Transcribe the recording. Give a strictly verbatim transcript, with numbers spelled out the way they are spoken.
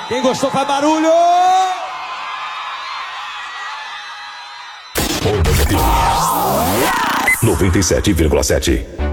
Quem gostou faz barulho! noventa e sete vírgula sete